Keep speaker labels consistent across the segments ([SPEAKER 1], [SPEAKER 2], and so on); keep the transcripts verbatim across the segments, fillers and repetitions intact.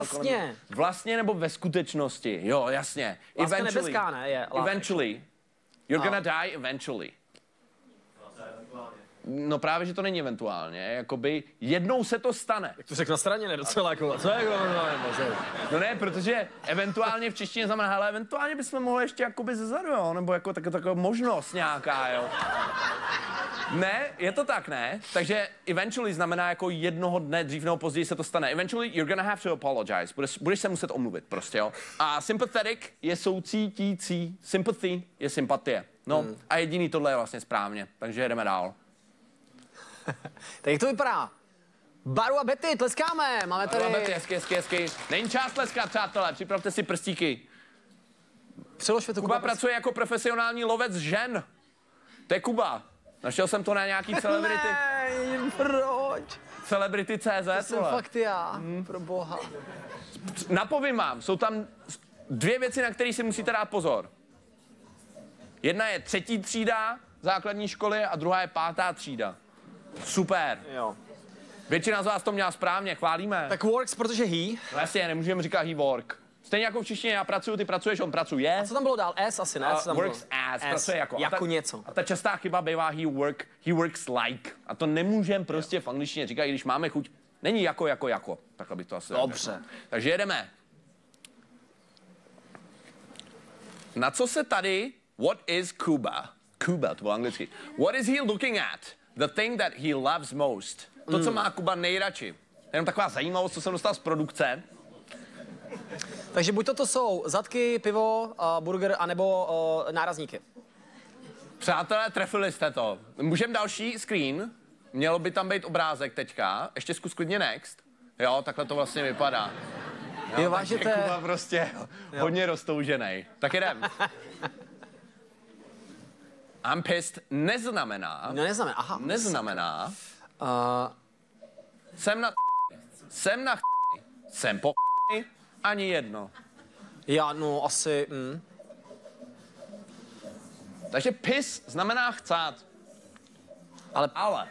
[SPEAKER 1] Vlastně.
[SPEAKER 2] Vlastně nebo ve skutečnosti, jo, jasně.
[SPEAKER 1] Láska
[SPEAKER 2] Eventually.
[SPEAKER 1] nebeská, ne? Je láska.
[SPEAKER 2] Eventually. You're
[SPEAKER 1] No.
[SPEAKER 2] gonna die eventually. No právě, že to není eventuálně, jakoby jednou se to stane.
[SPEAKER 1] Jak to řekl na straně, ne docela jako, co je jako,
[SPEAKER 2] No ne, protože eventuálně v češtině znamená, hele, eventuálně bychom mohli ještě jakoby zezadu, jo, nebo jako tak, taková možnost nějaká, jo. Ne, je to tak, ne? Takže eventually znamená jako jednoho dne, dřív nebo později se to stane. Eventually you're gonna have to apologize. Budeš, budeš se muset omluvit prostě, jo. A sympathetic je soucítící, sympathy je sympatie. No hmm. a jediný tohle je vlastně správně, takže jedeme dál.
[SPEAKER 1] Tak jak to vypadá? Baru a Betty, tleskáme, máme tady...
[SPEAKER 2] Baru a Betty, hezky, hezky, hezky. Není čas tleskat, přátelé, připravte si prstíky.
[SPEAKER 1] Přeložme to,
[SPEAKER 2] Kuba,
[SPEAKER 1] Kuba
[SPEAKER 2] pracuje jako profesionální lovec žen. To je Kuba. Našel jsem to na nějaký celebrity.
[SPEAKER 1] Ne, proč?
[SPEAKER 2] Celebrity tečka cé zet.
[SPEAKER 1] To jsem fakt já, hmm. pro boha.
[SPEAKER 2] Napovím vám, jsou tam dvě věci, na které si musíte dát pozor. Jedna je třetí třída základní školy a druhá je pátá třída. Super.
[SPEAKER 1] Jo.
[SPEAKER 2] Většina z vás to měla správně, chválíme.
[SPEAKER 1] Tak works, protože he.
[SPEAKER 2] Vlastně, nemůžeme říkat he work. Stejně jako v češtině, já pracuju, ty pracuješ, on pracuje.
[SPEAKER 1] A co tam bylo dál? S asi, ne?
[SPEAKER 2] Uh, works as, pracuje jako.
[SPEAKER 1] Jako
[SPEAKER 2] a ta,
[SPEAKER 1] něco.
[SPEAKER 2] A ta častá chyba bývá he work, he works like. A to nemůžeme prostě v angličtině říkat, i když máme chuť. Není jako, jako, jako. Takhle bych to asi
[SPEAKER 1] Dobře.
[SPEAKER 2] řekl. Takže jedeme. Na co se tady, what is Kuba? Kuba, to bylo anglicky. What is he looking at? The thing that he loves most. To, co má Kuba nejradši. Jenom taková zajímavost, co jsem dostal z produkce.
[SPEAKER 1] Takže buď toto jsou zadky, pivo, uh, burger, anebo uh, nárazníky.
[SPEAKER 2] Přátelé, trefili jste to. Můžeme další screen? Mělo by tam být obrázek teďka. Ještě zkus klidně next. Jo, takhle to vlastně vypadá.
[SPEAKER 1] Jo, jo vážete...
[SPEAKER 2] Kuba prostě jo. hodně roztouženej. Tak jedem. I'm pissed neznamená...
[SPEAKER 1] No neznamená, aha.
[SPEAKER 2] Neznamená...
[SPEAKER 1] Uh,
[SPEAKER 2] jsem na... Jsem na... Jsem po... Ani jedno.
[SPEAKER 1] Já, no asi... Mm.
[SPEAKER 2] Takže piss znamená chcát.
[SPEAKER 1] Ale...
[SPEAKER 2] Ale.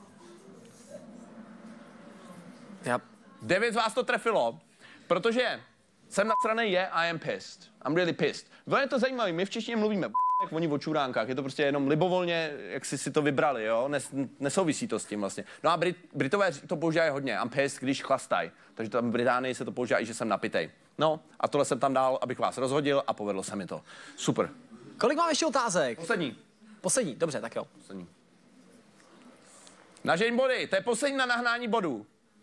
[SPEAKER 1] Já...
[SPEAKER 2] Devět z vás to trefilo, protože jsem nasranej je I am pissed. I'm really pissed. To je to zajímavé, my v češtině mluvíme jak oni o čuránkách, je to prostě jenom libovolně, jak si si to vybrali, jo, Nes, nesouvisí to s tím vlastně. No a Brit, Britové to používají hodně, I'm pissed, když chlastají, takže tam v Británii se to používá i, že jsem napitej. No a tohle jsem tam dal, abych vás rozhodil a povedlo se mi to. Super.
[SPEAKER 1] Kolik mám ještě otázek?
[SPEAKER 2] Poslední.
[SPEAKER 1] Poslední, dobře, tak jo.
[SPEAKER 2] Poslední. Nažeň body, to je poslední na nahnání bodů.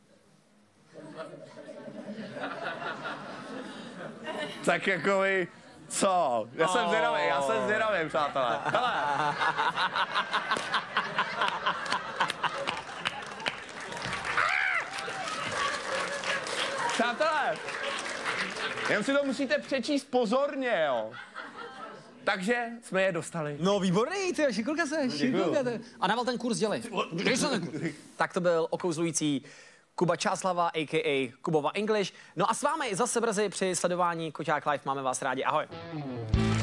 [SPEAKER 2] Tak jako vy, co? Já jsem zvědavý, já jsem zvědavý, přátelé. Hele. Přátelé, jenom si to musíte přečíst pozorně, jo. Takže jsme je dostali.
[SPEAKER 1] No výborný, ty šikulka se, šikulka se. A dával ten kurz, dělej. Tak to byl okouzlující Kuba Čáslava, a k a. Kubova English. No a s vámi zase brzy při sledování Koťák Live. Máme vás rádi. Ahoj.